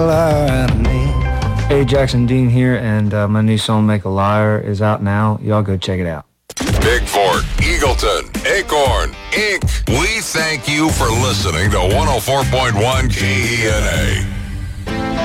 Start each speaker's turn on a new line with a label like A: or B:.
A: Hey, Jackson Dean here, and my new song, Make a Liar, is out now. Y'all go check it out.
B: Big Fort, Eagleton, Acorn, Inc. We thank you for listening to 104.1 KENA.